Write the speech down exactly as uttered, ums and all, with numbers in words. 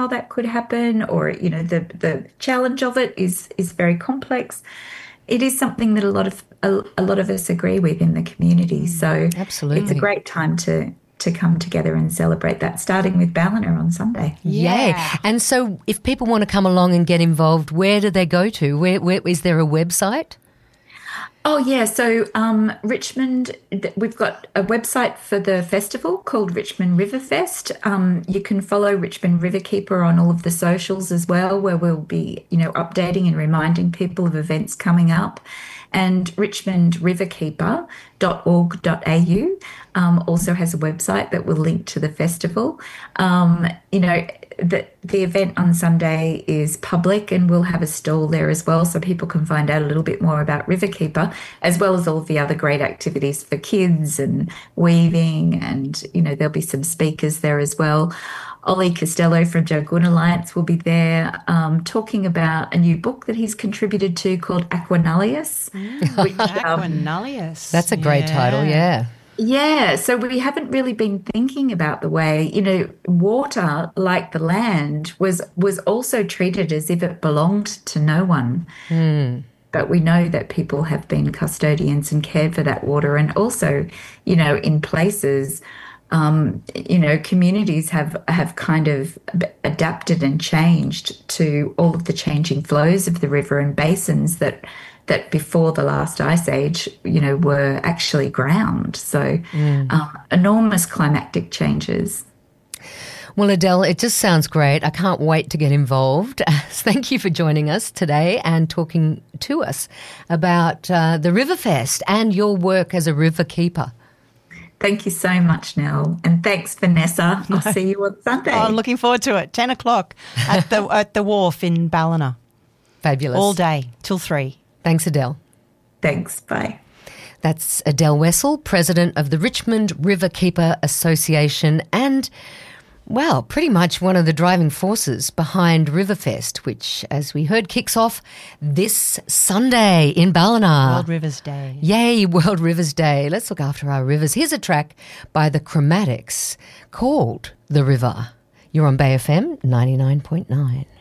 how that could happen, or, you know, the, the challenge of it is is very complex. It is something that a lot of a, a lot of us agree with in the community. So absolutely, it's a great time to to come together and celebrate that, starting with Ballina on Sunday. Yeah. Yay. And so if people want to come along and get involved, where do they go to? Where, where is there a website? Oh, yeah. So um, Richmond, we've got a website for the festival called Richmond River Fest. Um, you can follow Richmond Riverkeeper on all of the socials as well, where we'll be, you know, updating and reminding people of events coming up. And richmond riverkeeper dot org dot a u um, also has a website that will link to the festival. Um, you know, the, the event on Sunday is public, and we'll have a stall there as well, so people can find out a little bit more about Riverkeeper, as well as all of the other great activities for kids and weaving, and, you know, there'll be some speakers there as well. Ollie Costello from Jogoon Alliance will be there um, talking about a new book that he's contributed to called Aquanullius. Mm, which, Aquanullius. Um, That's a great yeah. title, yeah. Yeah, so we haven't really been thinking about the way, you know, water, like the land, was was also treated as if it belonged to no one. Mm. But we know that people have been custodians and cared for that water, and also, you know, in places, um, you know, communities have, have kind of adapted and changed to all of the changing flows of the river and basins that that before the last ice age, you know, were actually ground. So mm. um, enormous climatic changes. Well, Adele, it just sounds great. I can't wait to get involved. Thank you for joining us today and talking to us about uh, the Riverfest and your work as a river keeper. Thank you so much, Nell. And thanks, Vanessa. I'll no. see you on Sunday. Oh, I'm looking forward to it. ten o'clock at the at the wharf in Ballina. Fabulous. All day till three. Thanks, Adele. Thanks. Bye. That's Adele Wessel, President of the Richmond Riverkeeper Association, and, well, pretty much one of the driving forces behind Riverfest, which, as we heard, kicks off this Sunday in Ballina. World Rivers Day. Yay, World Rivers Day. Let's look after our rivers. Here's a track by the Chromatics called The River. You're on Bay F M ninety-nine point nine.